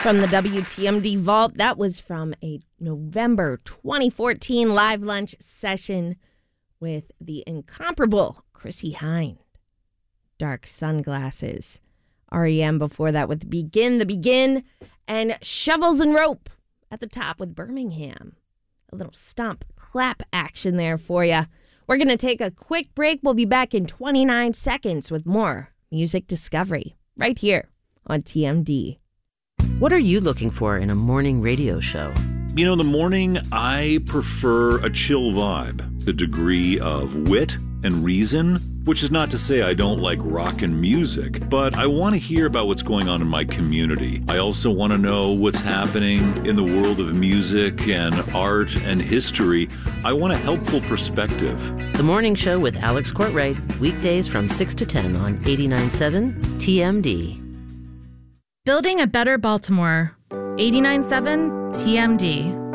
From the WTMD Vault, that was from a November 2014 live lunch session with the incomparable Chrissie Hynde. Dark Sunglasses. REM before that with Begin the Begin, and Shovels and Rope at the top with Birmingham. A little stomp clap action there for you. We're going to take a quick break. We'll be back in 29 seconds with more Music Discovery right here on TMD. What are you looking for in a morning radio show? You know, in the morning, I prefer a chill vibe, a degree of wit and reason, which is not to say I don't like rock and music, but I want to hear about what's going on in my community. I also want to know what's happening in the world of music and art and history. I want a helpful perspective. The Morning Show with Alex Courtwright, weekdays from 6 to 10 on 89.7 TMD. Building a better Baltimore. 89.7 TMD.